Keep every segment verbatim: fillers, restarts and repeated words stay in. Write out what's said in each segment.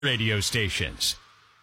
radio stations.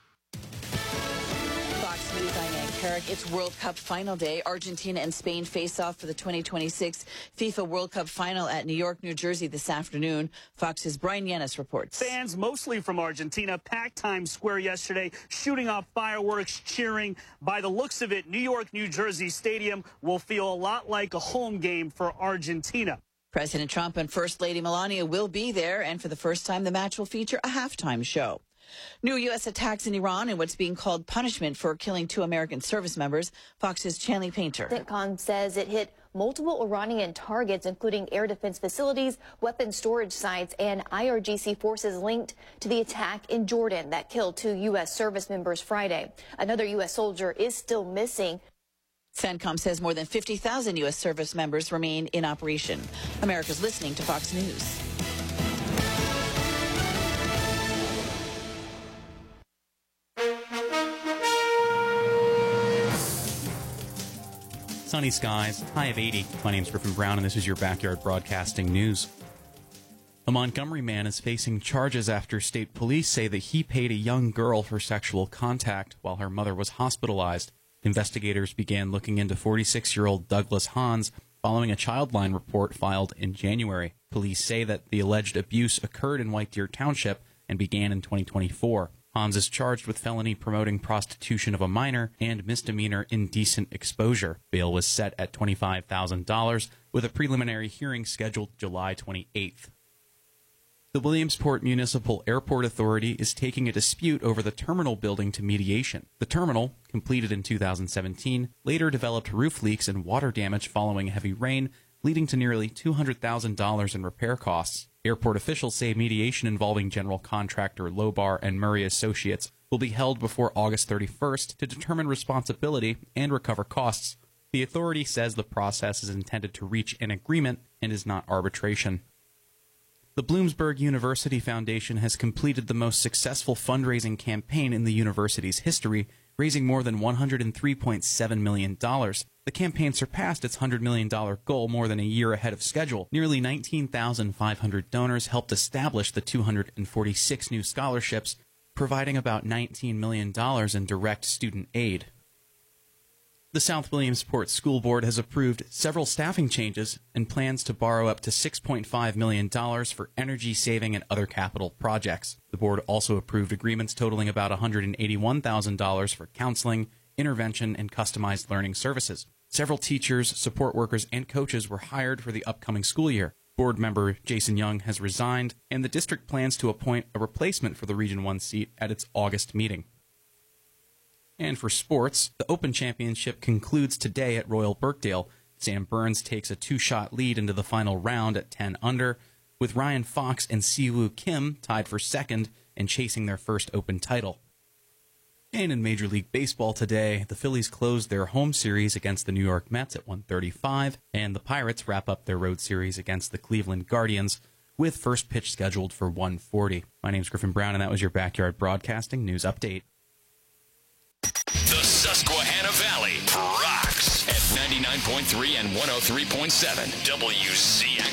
Fox News, I'm Ann Carrick. It's World Cup final day. Argentina and Spain face off for the twenty twenty-six FIFA World Cup final at New York, New Jersey this afternoon. Fox's Brian Yanis reports. Fans, mostly from Argentina, packed Times Square yesterday, shooting off fireworks, cheering. By the looks of it, New York, New Jersey Stadium will feel a lot like a home game for Argentina. President Trump and First Lady Melania will be there, and for the first time, the match will feature a halftime show. New U S attacks in Iran and what's being called punishment for killing two American service members. Fox's Chanley Painter. CENTCOM says it hit multiple Iranian targets, including air defense facilities, weapon storage sites, and I R G C forces linked to the attack in Jordan that killed two U S service members Friday. Another U S soldier is still missing. CENTCOM says more than fifty thousand U S service members remain in operation. America's listening to Fox News. Sunny skies, high of eighty. My name's Griffin Brown, and this is your Backyard Broadcasting News. A Montgomery man is facing charges after state police say that he paid a young girl for sexual contact while her mother was hospitalized. Investigators began looking into forty-six-year-old Douglas Hans following a Childline report filed in January. Police say that the alleged abuse occurred in White Deer Township and began in twenty twenty-four. Hans is charged with felony promoting prostitution of a minor and misdemeanor indecent exposure. Bail was set at twenty-five thousand dollars, with a preliminary hearing scheduled July twenty-eighth. The Williamsport Municipal Airport Authority is taking a dispute over the terminal building to mediation. The terminal, completed in two thousand seventeen, later developed roof leaks and water damage following heavy rain, leading to nearly two hundred thousand dollars in repair costs. Airport officials say mediation involving general contractor Lobar and Murray Associates will be held before August thirty-first to determine responsibility and recover costs. The authority says the process is intended to reach an agreement and is not arbitration. The Bloomsburg University Foundation has completed the most successful fundraising campaign in the university's history, raising more than one hundred three point seven million dollars. The campaign surpassed its one hundred million dollars goal more than a year ahead of schedule. Nearly nineteen thousand five hundred donors helped establish the two hundred forty-six new scholarships, providing about nineteen million dollars in direct student aid. The South Williamsport School Board has approved several staffing changes and plans to borrow up to six point five million dollars for energy-saving and other capital projects. The board also approved agreements totaling about one hundred eighty-one thousand dollars for counseling, intervention, and customized learning services. Several teachers, support workers, and coaches were hired for the upcoming school year. Board member Jason Young has resigned, and the district plans to appoint a replacement for the Region one seat at its August meeting. And for sports, the Open Championship concludes today at Royal Birkdale. Sam Burns takes a two-shot lead into the final round at ten under, with Ryan Fox and Siwoo Kim tied for second and chasing their first Open title. And in Major League Baseball today, the Phillies closed their home series against the New York Mets at one thirty-five, and the Pirates wrap up their road series against the Cleveland Guardians with first pitch scheduled for one forty. My name's Griffin Brown, and that was your Backyard Broadcasting News Update. The Susquehanna Valley rocks at ninety-nine point three and one oh three point seven W C X.